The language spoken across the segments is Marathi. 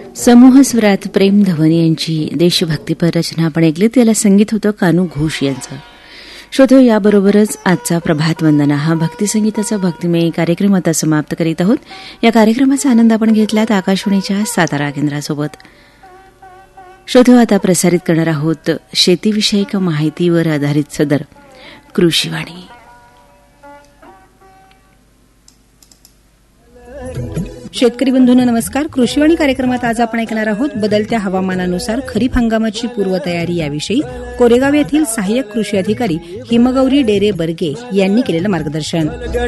समूह स्वरात प्रेम धवन यांची देशभक्तीपर रचना आपण ऐकली. त्याला संगीत होतं कानू घोष यांचं. श्रोतो, याबरोबरच आजचा प्रभात वंदना हा भक्तिसंगीताचा भक्तिमय कार्यक्रम आता समाप्त करीत आहोत. या कार्यक्रमाचा आनंद आपण घेतलात आकाशवाणीच्या सातारा केंद्रासोबत. श्रोतो, आता प्रसारित करणार आहोत शेतीविषयक माहितीवर आधारित सदर कृषीवाणी. शेतकरी बंधूंनो नमस्कार. कृषीवाणी कार्यक्रमात आज आपण ऐकणार आहोत बदलत्या हवामानानुसार खरीप हंगामाची पूर्वतयारी याविषयी कोरेगाव येथील सहाय्यक कृषी अधिकारी हिमगौरी डेरे बर्गे यांनी केलेलं मार्गदर्शन.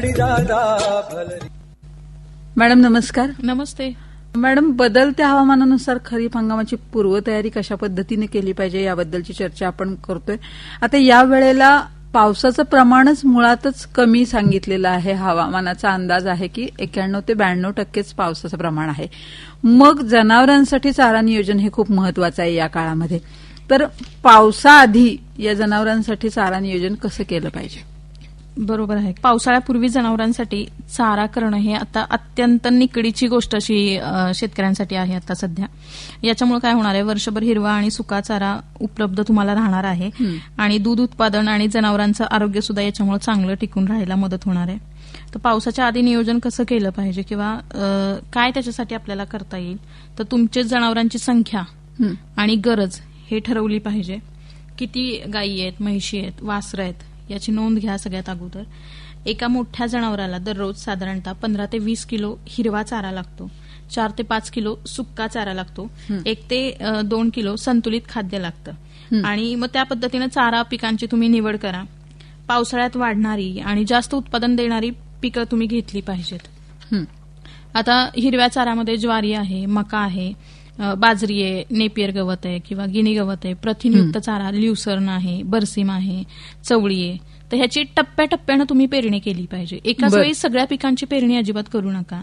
मॅडम नमस्कार. नमस्ते मॅडम, बदलत्या हवामानानुसार खरीप हंगामाची पूर्वतयारी कशा पद्धतीने केली पाहिजे याबद्दलची चर्चा आपण करतोय. आता या वेळेला पावसाचं प्रमाणच मुळातच कमी सांगितलेलं आहे. हवामानाचा अंदाज आहे की 91 ते 92% पावसाचं प्रमाण आहे. मग जनावरांसाठी चारा नियोजन हे खूप महत्वाचं आहे या काळामध्ये. तर पावसाआधी या जनावरांसाठी चारा नियोजन कसं केलं पाहिजे? बरोबर आहे. पावसाळ्यापूर्वी जनावरांसाठी चारा करणं हे आता अत्यंत निकडीची गोष्ट अशी शेतकऱ्यांसाठी आहे आता सध्या. याच्यामुळे काय होणार आहे, वर्षभर हिरवा आणि सुका चारा उपलब्ध तुम्हाला राहणार आहे आणि दूध उत्पादन आणि जनावरांचं आरोग्य सुद्धा याच्यामुळे चांगलं टिकून राहायला मदत होणार आहे. तर पावसाच्या आधी नियोजन कसं केलं पाहिजे किंवा काय त्याच्यासाठी आपल्याला करता येईल, तर तुमच्या जनावरांची संख्या आणि गरज हे ठरवली पाहिजे. किती गायी आहेत, म्हैशी आहेत, वासरं आहेत याची नोंद घ्या सगळ्यात अगोदर. एका मोठ्या जनावराला दररोज साधारणतः 15 ते 20 किलो हिरवा चारा लागतो, 4 ते 5 किलो सुक्का चारा लागतो, 1 ते 2 किलो संतुलित खाद्य लागतं. आणि मग त्या पद्धतीनं चारा पिकांची तुम्ही निवड करा. पावसाळ्यात वाढणारी आणि जास्त उत्पादन देणारी पिकं तुम्ही घेतली पाहिजेत. आता हिरव्या चाऱ्यामध्ये ज्वारी आहे, मका आहे, बाजरी आहे, नेपियर गवत आहे किंवा गिनी गवत आहे, प्रथिनयुक्त चारा ल्युसर्न आहे, बरसीम आहे, चवळी आहे. तर ह्याची टप्प्याटप्प्यानं तुम्ही पेरणी केली पाहिजे. एकाच वेळी सगळ्या पिकांची पेरणी अजिबात करू नका.